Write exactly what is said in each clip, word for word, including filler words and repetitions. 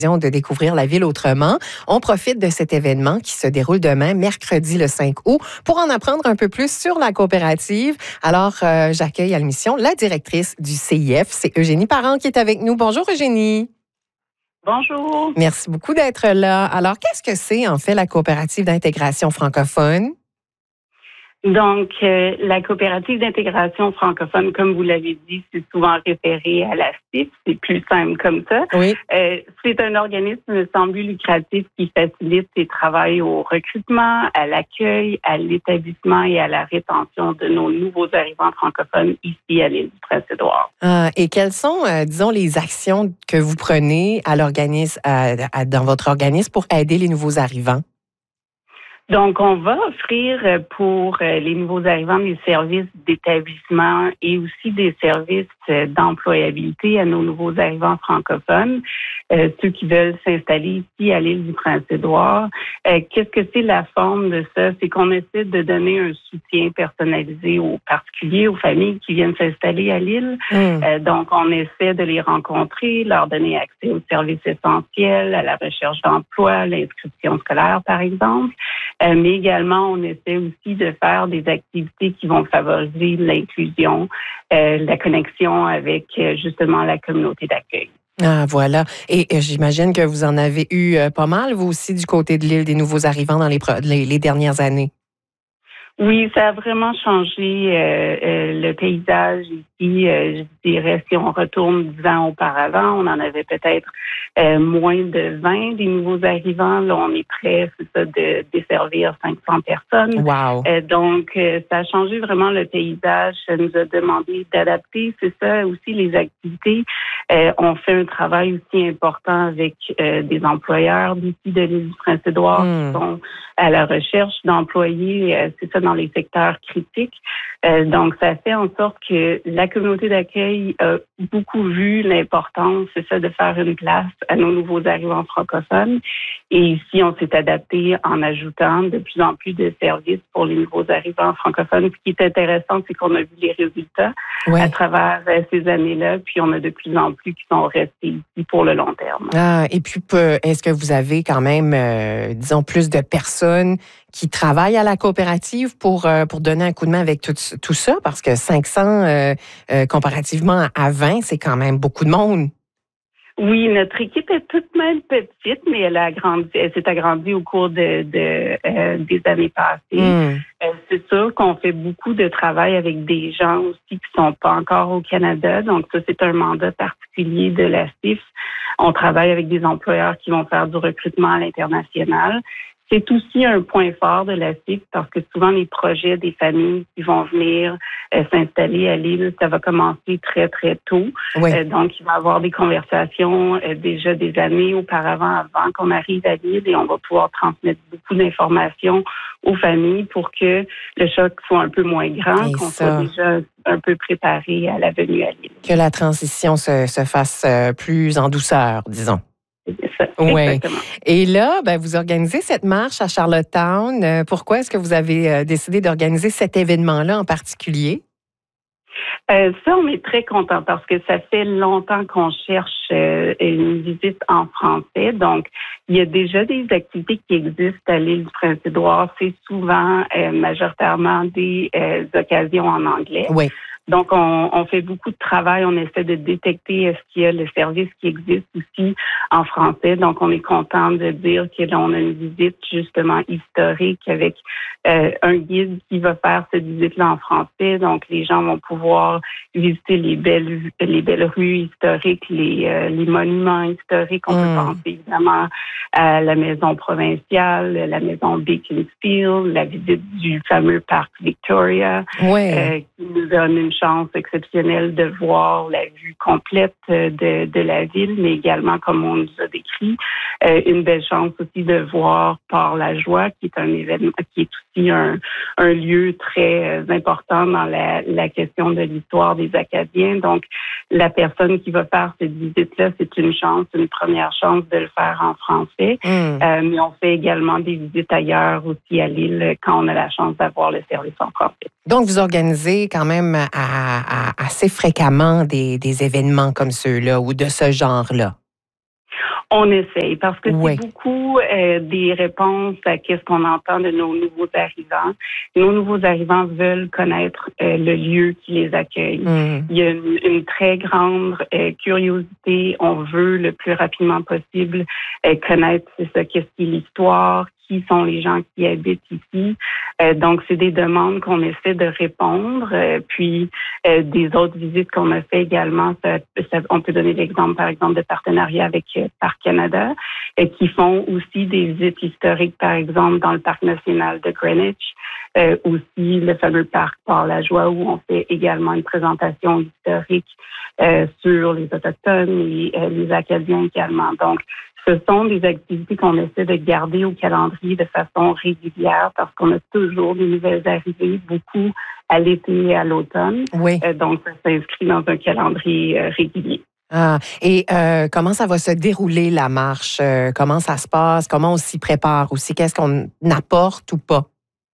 de découvrir la ville autrement. On profite de cet événement qui se déroule demain, mercredi le cinq août, pour en apprendre un peu plus sur la coopérative. Alors, euh, j'accueille à l'émission la directrice du C I F, c'est Eugénie Parent qui est avec nous. Bonjour Eugénie. Bonjour. Merci beaucoup d'être là. Alors, qu'est-ce que c'est en fait la coopérative d'intégration francophone? Donc, euh, la coopérative d'intégration francophone, comme vous l'avez dit, c'est souvent référé à la C I F. C'est plus simple comme ça. Oui. Euh, c'est un organisme sans but lucratif qui facilite et travaille au recrutement, à l'accueil, à l'établissement et à la rétention de nos nouveaux arrivants francophones ici à l'île du Prince-Édouard. Ah, et quelles sont, euh, disons, les actions que vous prenez à l'organisme, à, à, dans votre organisme pour aider les nouveaux arrivants? Donc, on va offrir pour les nouveaux arrivants des services d'établissement et aussi des services d'employabilité à nos nouveaux arrivants francophones, euh, ceux qui veulent s'installer ici à l'île du Prince-Édouard. Euh, qu'est-ce que c'est la forme de ça? C'est qu'on essaie de donner un soutien personnalisé aux particuliers, aux familles qui viennent s'installer à l'île. Mmh. Euh, donc, on essaie de les rencontrer, leur donner accès aux services essentiels, à la recherche d'emploi, à l'inscription scolaire, par exemple. Euh, mais également, on essaie aussi de faire des activités qui vont favoriser l'inclusion, euh, la connexion avec euh, justement la communauté d'accueil. Ah, voilà. Et, et j'imagine que vous en avez eu euh, pas mal, vous aussi, du côté de l'île des nouveaux arrivants dans les, les, les dernières années. Oui, ça a vraiment changé euh, euh, le paysage ici. Euh, je dirais, si on retourne dix ans auparavant, on en avait peut-être euh, moins de vingt des nouveaux arrivants. Là, on est prêt, c'est ça, de desservir cinq cents personnes. Wow. Euh, donc, euh, ça a changé vraiment le paysage. Ça nous a demandé d'adapter, c'est ça, aussi les activités. Euh, on fait un travail aussi important avec euh, des employeurs d'ici de l'île du Prince-Édouard mmh. qui sont à la recherche d'employés, euh, c'est ça, dans les secteurs critiques. Euh, donc, ça fait en sorte que la communauté d'accueil a beaucoup vu l'importance, c'est ça, de faire une place à nos nouveaux arrivants francophones. Et ici, on s'est adapté en ajoutant de plus en plus de services pour les nouveaux arrivants francophones. Ce qui est intéressant, c'est qu'on a vu les résultats ouais. à travers euh, ces années-là, puis on a de plus en plus qui sont restés ici pour le long terme. Ah, et puis, est-ce que vous avez quand même, euh, disons, plus de personnes qui travaillent à la coopérative pour, euh, pour donner un coup de main avec tout, tout ça? Parce que cinq cents, euh, euh, comparativement à vingt, c'est quand même beaucoup de monde. Oui, notre équipe est toute même petite, mais elle a agrandi, elle s'est agrandie au cours de, de euh, des années passées. Mm. Euh, c'est sûr qu'on fait beaucoup de travail avec des gens aussi qui sont pas encore au Canada. Donc ça, c'est un mandat particulier de la C I F. On travaille avec des employeurs qui vont faire du recrutement à l'international. C'est aussi un point fort de la C I F parce que souvent les projets des familles qui vont venir euh, s'installer à l'île, ça va commencer très, très tôt. Oui. Euh, donc, il va y avoir des conversations euh, déjà des années auparavant, avant qu'on arrive à l'île, et on va pouvoir transmettre beaucoup d'informations aux familles pour que le choc soit un peu moins grand, et qu'on ça. soit déjà un peu préparé à la venue à l'île. Que la transition se, se fasse euh, plus en douceur, disons. Ça, oui. Et là, ben, vous organisez cette marche à Charlottetown. Euh, pourquoi est-ce que vous avez euh, décidé d'organiser cet événement-là en particulier? Euh, ça, on est très contents parce que ça fait longtemps qu'on cherche euh, une visite en français. Donc, il y a déjà des activités qui existent à l'île du Prince-Édouard. C'est souvent, euh, majoritairement, des euh, occasions en anglais. Oui. Donc, on, on fait beaucoup de travail. On essaie de détecter est-ce qu'il y a le service qui existe aussi en français. Donc, on est content de dire que là, on a une visite justement historique avec euh, un guide qui va faire cette visite-là en français. Donc, les gens vont pouvoir visiter les belles les belles rues historiques, les, euh, les monuments historiques. On mmh. peut penser évidemment à la maison provinciale, la maison Beaconsfield, la visite du fameux parc Victoria, ouais. euh, qui nous donne une chance exceptionnelle de voir la vue complète de, de la ville, mais également, comme on nous a décrit, euh, une belle chance aussi de voir Port-la-Joie, qui est un événement, qui est aussi un, un lieu très important dans la, la question de l'histoire des Acadiens. Donc, la personne qui va faire cette visite-là, c'est une chance, une première chance de le faire en français. Mm. Euh, mais on fait également des visites ailleurs aussi à l'île quand on a la chance d'avoir le service en français. Donc, vous organisez quand même à, à, assez fréquemment des, des événements comme ceux-là ou de ce genre-là? On essaye parce que Ouais. c'est beaucoup euh, des réponses à qu'est-ce qu'on entend de nos nouveaux arrivants. Nos nouveaux arrivants veulent connaître euh, le lieu qui les accueille. Mmh. Il y a une, une très grande euh, curiosité. On veut le plus rapidement possible euh, connaître, c'est ça, qu'est-ce qui est l'histoire, qui sont les gens qui habitent ici. Euh, donc, c'est des demandes qu'on essaie de répondre. Euh, puis, euh, des autres visites qu'on a fait également, ça, ça, on peut donner l'exemple, par exemple, de partenariat avec euh, Parc Canada, euh, qui font aussi des visites historiques, par exemple, dans le Parc national de Greenwich, euh, aussi le fameux parc Port-la-Joie, où on fait également une présentation historique euh, sur les Autochtones et euh, les Acadiens également. Donc, ce sont des activités qu'on essaie de garder au calendrier de façon régulière parce qu'on a toujours des nouvelles arrivées, beaucoup à l'été et à l'automne. Oui. Euh, donc, ça s'inscrit dans un calendrier euh, régulier. Ah, et euh, comment ça va se dérouler, la marche? Euh, comment ça se passe? Comment on s'y prépare aussi? Qu'est-ce qu'on apporte ou pas?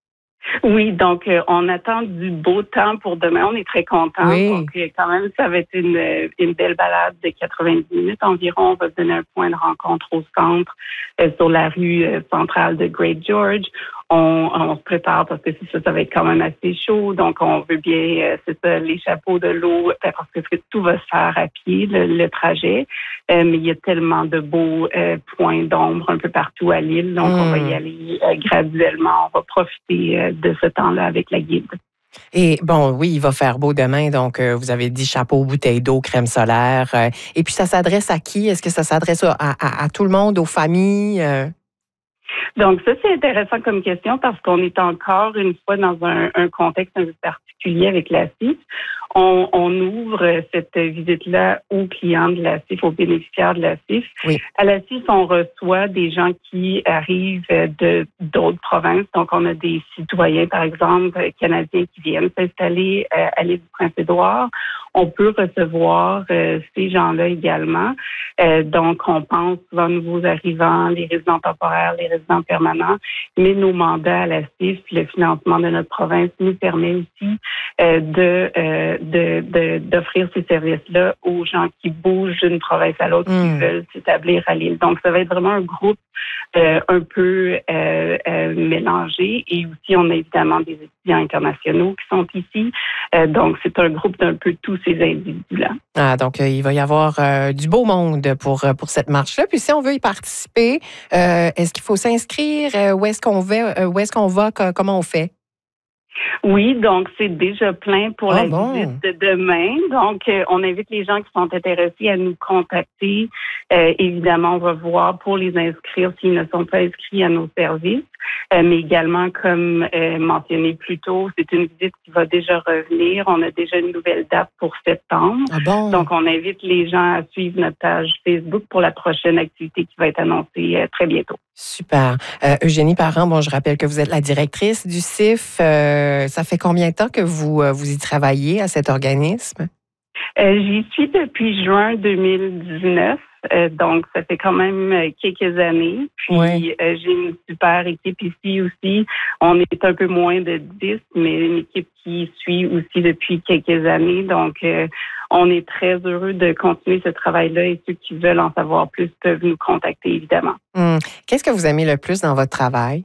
Oui, donc euh, on attend du beau temps pour demain. On est très contents. Oui. Donc, euh, quand même, ça va être une, une belle balade de quatre-vingt-dix minutes environ. On va se donner un point de rencontre au centre, euh, sur la rue euh, centrale de Great George. On, on se prépare parce que c'est ça, ça va être quand même assez chaud. Donc, on veut bien, euh, c'est ça, les chapeaux de l'eau, parce que tout va se faire à pied, le, le trajet. Euh, mais il y a tellement de beaux euh, points d'ombre un peu partout à l'île. Donc, mmh. on va y aller euh, graduellement. On va profiter euh, de ce temps-là avec la guide. Et bon, oui, il va faire beau demain, donc euh, vous avez dit chapeau, bouteille d'eau, crème solaire. Euh, et puis, ça s'adresse à qui? Est-ce que ça s'adresse à, à, à tout le monde, aux familles? Euh? Donc, ça, c'est intéressant comme question parce qu'on est encore une fois dans un, un contexte un peu particulier avec la C I F. On, on ouvre cette visite-là aux clients de la C I F, aux bénéficiaires de la C I F. Oui. À la C I F, on reçoit des gens qui arrivent de d'autres provinces. Donc, on a des citoyens, par exemple, canadiens qui viennent s'installer à l'île du Prince-Édouard. On peut recevoir euh, ces gens-là également. Euh, donc, on pense souvent aux nouveaux arrivants, les résidents temporaires, les résidents permanents. Mais nos mandats à la C I F, le financement de notre province nous permet aussi euh, de, euh, de, de d'offrir ces services-là aux gens qui bougent d'une province à l'autre, mmh. qui veulent s'établir à l'île. Donc, ça va être vraiment un groupe euh, un peu euh, euh, mélangé. Et aussi, on a évidemment des étudiants internationaux qui sont ici. Euh, donc, c'est un groupe d'un peu tous ces individus-là. Ah, donc, euh, il va y avoir euh, du beau monde pour, pour cette marche-là. Puis, si on veut y participer, euh, est-ce qu'il faut s'inscrire? Euh, où est-ce qu'on va? Euh, où est-ce qu'on va? Comment on fait? Oui, donc c'est déjà plein pour ah, la bon. visite de demain. Donc, euh, on invite les gens qui sont intéressés à nous contacter. Euh, évidemment, on va voir pour les inscrire s'ils ne sont pas inscrits à nos services. Euh, mais également, comme euh, mentionné plus tôt, c'est une visite qui va déjà revenir. On a déjà une nouvelle date pour septembre. Ah bon? Donc, on invite les gens à suivre notre page Facebook pour la prochaine activité qui va être annoncée euh, très bientôt. Super. Euh, Eugénie Parent, bon, je rappelle que vous êtes la directrice du C I F. Euh, ça fait combien de temps que vous, euh, vous y travaillez à cet organisme? Euh, j'y suis depuis juin deux mille dix-neuf. Euh, donc, ça fait quand même euh, quelques années. Puis, oui. euh, j'ai une super équipe ici aussi. On est un peu moins de dix, mais une équipe qui suit aussi depuis quelques années. Donc, euh, on est très heureux de continuer ce travail-là et ceux qui veulent en savoir plus peuvent nous contacter, évidemment. Hum. Qu'est-ce que vous aimez le plus dans votre travail?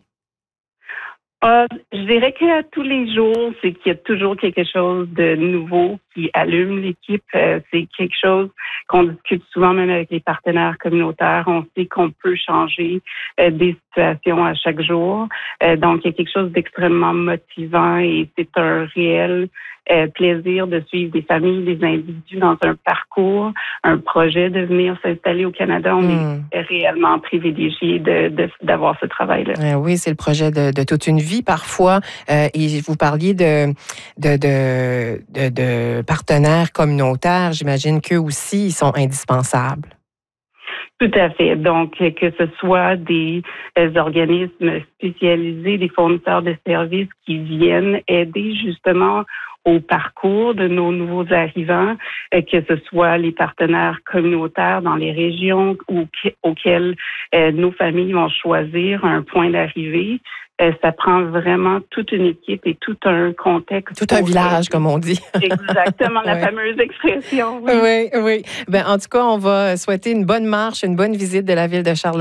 Euh, je dirais qu'à tous les jours, c'est qu'il y a toujours quelque chose de nouveau qui allume l'équipe. Euh, c'est quelque chose qu'on discute souvent même avec les partenaires communautaires. On sait qu'on peut changer euh, des situations à chaque jour. Euh, donc, il y a quelque chose d'extrêmement motivant et c'est un réel euh, plaisir de suivre des familles, des individus dans un parcours, un projet de venir s'installer au Canada. On mmh. est réellement privilégiés de, de, d'avoir ce travail-là. Euh, oui, c'est le projet de, de toute une vie parfois. Euh, et vous parliez de, de, de, de, de partenaires communautaires. J'imagine qu'eux aussi, ils sont indispensables. Tout à fait. Donc, que ce soit des euh, organismes spécialisés, des fournisseurs de services qui viennent aider justement au parcours de nos nouveaux arrivants, euh, que ce soit les partenaires communautaires dans les régions où, auxquelles euh, nos familles vont choisir un point d'arrivée. euh, ça prend vraiment toute une équipe et tout un contexte. Tout un village, comme on dit. Exactement, la ouais. fameuse expression. Oui, oui. oui. Ben, en tout cas, on va souhaiter une bonne marche, une bonne visite de la ville de Charlevoix.